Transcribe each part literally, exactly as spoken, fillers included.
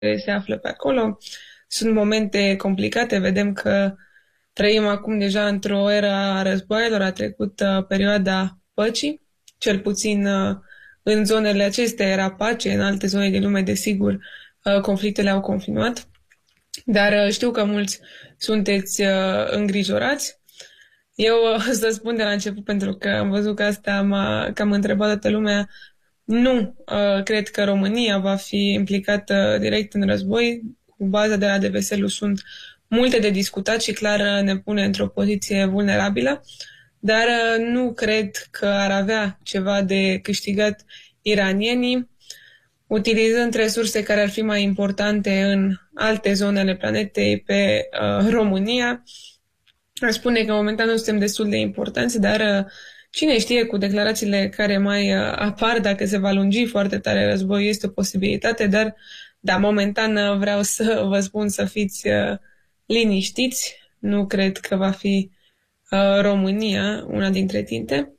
se află pe acolo. Sunt momente complicate, vedem că trăim acum deja într-o era a războaielor, a trecut uh, perioada păcii, cel puțin uh, în zonele acestea era pace, în alte zone din lume, desigur, uh, conflictele au continuat, dar uh, știu că mulți sunteți uh, îngrijorați. Eu uh, să spun de la început, pentru că am văzut că asta m-a cam întrebat toată lumea, nu uh, cred că România va fi implicată direct în război. Cu baza de la D V S L U sunt multe de discutat și clar uh, ne pune într-o poziție vulnerabilă, dar uh, nu cred că ar avea ceva de câștigat iranienii, utilizând resurse care ar fi mai importante în alte zone ale planetei pe uh, România. Aș spune că momentan nu suntem destul de importanți, dar uh, cine știe, cu declarațiile care mai uh, apar, dacă se va lungi foarte tare războiul, este o posibilitate, dar da, momentan uh, vreau să vă spun să fiți uh, liniștiți. Nu cred că va fi uh, România una dintre tinte.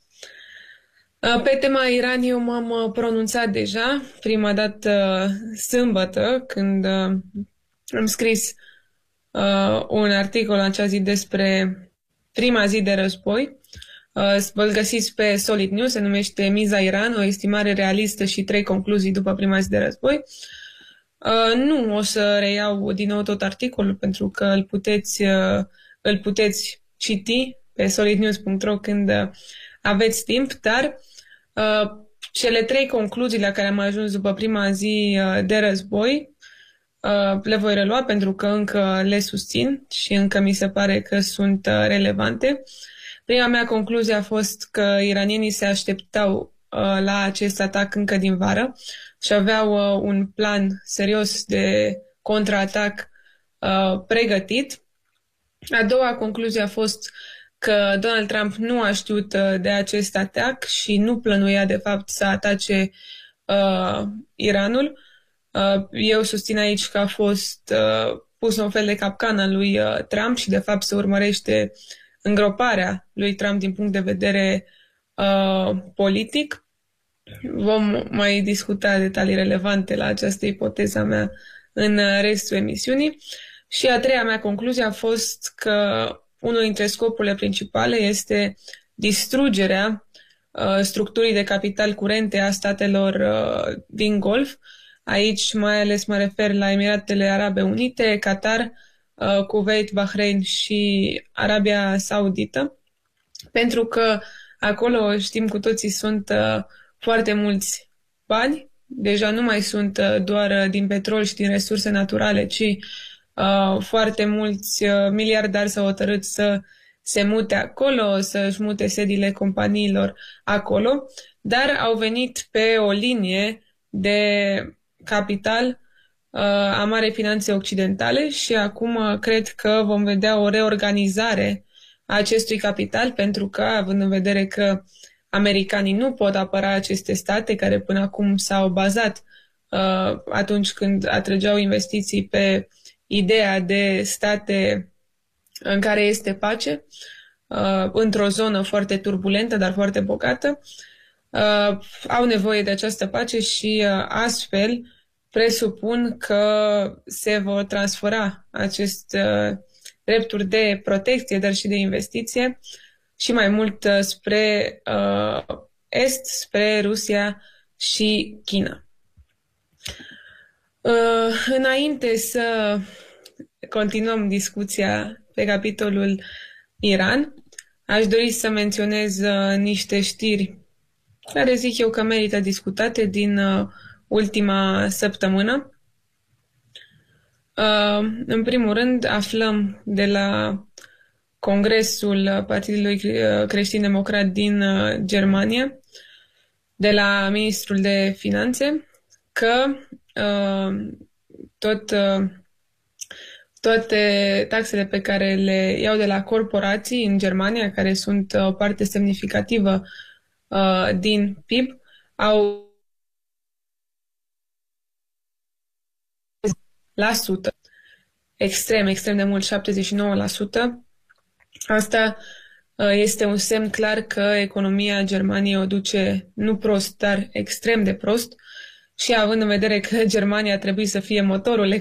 Uh, pe tema Iran eu m-am uh, pronunțat deja, prima dată uh, sâmbătă, când uh, am scris uh, un articol în acea zi despre prima zi de război. Uh, vă găsiți pe Solid News, se numește Miza Iran, o estimare realistă și trei concluzii după prima zi de război. Uh, nu o să reiau din nou tot articolul, pentru că îl puteți, uh, îl puteți citi pe solid news punct ro când uh, aveți timp, dar uh, cele trei concluzii la care am ajuns după prima zi uh, de război uh, le voi relua, pentru că încă le susțin și încă mi se pare că sunt uh, relevante. Prima mea concluzie a fost că iranienii se așteptau uh, la acest atac încă din vară și aveau uh, un plan serios de contraatac uh, pregătit. A doua concluzie a fost că Donald Trump nu a știut uh, de acest atac și nu plănuia, de fapt, să atace uh, Iranul. Uh, eu susțin aici că a fost uh, pus un fel de capcană lui uh, Trump și, de fapt, se urmărește îngroparea lui Trump din punct de vedere uh, politic. Vom mai discuta detalii relevante la această ipoteză a mea în restul emisiunii. Și a treia mea concluzie a fost că unul dintre scopurile principale este distrugerea uh, structurii de capital curente a statelor uh, din Golf. Aici mai ales mă refer la Emiratele Arabe Unite, Qatar, uh, Kuwait, Bahrain și Arabia Saudită, pentru că acolo, știm cu toții, sunt uh, foarte mulți bani. Deja nu mai sunt uh, doar uh, din petrol și din resurse naturale, ci uh, foarte mulți uh, miliardari s-au hotărât să se mute acolo, să-și mute sediile companiilor acolo, dar au venit pe o linie de capital uh, a Marei Finanțe Occidentale și acum uh, cred că vom vedea o reorganizare a acestui capital, pentru că, având în vedere că americanii nu pot apăra aceste state care până acum s-au bazat uh, atunci când atrăgeau investiții pe ideea de state în care este pace, uh, într-o zonă foarte turbulentă, dar foarte bogată, uh, au nevoie de această pace și uh, astfel presupun că se vor transfera aceste uh, drepturi de protecție, dar și de investiție și mai mult uh, spre uh, Est, spre Rusia și China. Uh, înainte să continuăm discuția pe capitolul Iran, aș dori să menționez uh, niște știri care zic eu că merită discutate din uh, ultima săptămână. Uh, în primul rând, aflăm de la Congresul Partidului Creștin-Democrat din Germania, de la Ministrul de Finanțe, că uh, tot, uh, toate taxele pe care le iau de la corporații în Germania, care sunt o parte semnificativă uh, din P I B, au la sută. Extrem, extrem de mult, șaptezeci și nouă la sută. Asta este un semn clar că economia Germaniei o duce nu prost, dar extrem de prost și având în vedere că Germania trebuie să fie motorul